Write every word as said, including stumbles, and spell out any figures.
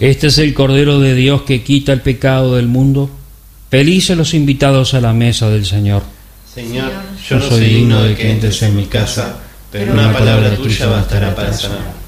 Este es el Cordero de Dios que quita el pecado del mundo. Felices los invitados a la mesa del Señor. Señor, yo no soy digno de que entres en mi casa, pero una palabra tuya bastará para sanar.